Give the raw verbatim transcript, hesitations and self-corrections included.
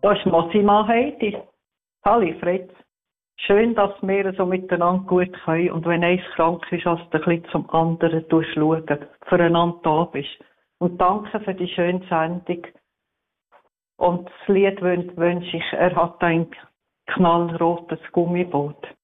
Da ist Mosima Heidi. Halli Fritz. Schön, dass wir so miteinander gut können und wenn eins krank ist, dass du ein bisschen zum anderen schauen, füreinander da bist. Und danke für die schöne Sendung. Und das Lied wünsche ich, er hat ein knallrotes Gummiboot.